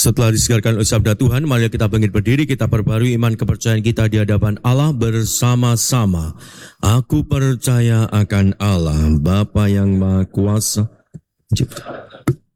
Setelah disigarkan oleh sabda Tuhan, mari kita bangkit berdiri, kita perbarui iman kepercayaan kita di hadapan Allah bersama-sama. Aku percaya akan Allah, Bapa yang Maha Kuasa, Cipta